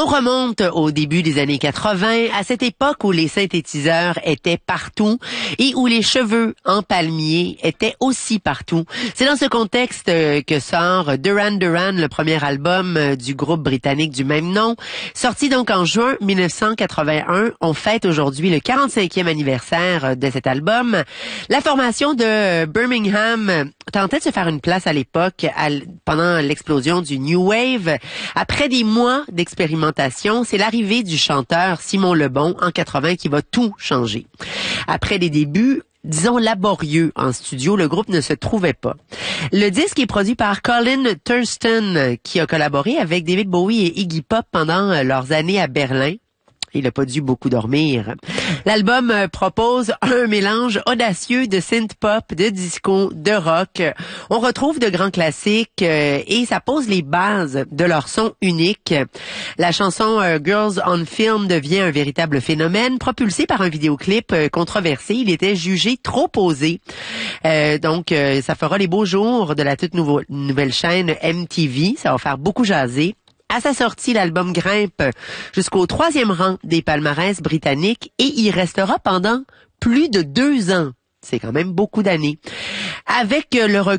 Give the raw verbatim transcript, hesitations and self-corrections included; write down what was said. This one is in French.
remonte au début des années quatre-vingts, à cette époque où les synthétiseurs étaient partout et où les cheveux en palmier étaient aussi partout. C'est dans ce contexte que sort Duran Duran, le premier album du groupe britannique du même nom. Sorti donc en juin mille neuf cent quatre-vingt-un, on fête aujourd'hui le quarante-cinquième anniversaire de cet album. La formation de Birmingham tentait de se faire une place à l'époque pendant l'explosion du New Wave. Après des mois d'expérimentation, c'est l'arrivée du chanteur Simon Le Bon en quatre-vingts qui va tout changer. Après des débuts disons laborieux en studio, le groupe ne se trouvait pas. Le disque est produit par Colin Thurston, qui a collaboré avec David Bowie et Iggy Pop pendant leurs années à Berlin. Il n'a pas dû beaucoup dormir. L'album propose un mélange audacieux de synth-pop, de disco, de rock. On retrouve de grands classiques et ça pose les bases de leur son unique. La chanson Girls on Film devient un véritable phénomène, propulsé par un vidéoclip controversé. Il était jugé trop posé. Euh, donc, ça fera les beaux jours de la toute nouveau, nouvelle chaîne M T V. Ça va faire beaucoup jaser. À sa sortie, l'album grimpe jusqu'au troisième rang des palmarès britanniques et y restera pendant plus de deux ans. C'est quand même beaucoup d'années. Avec le recul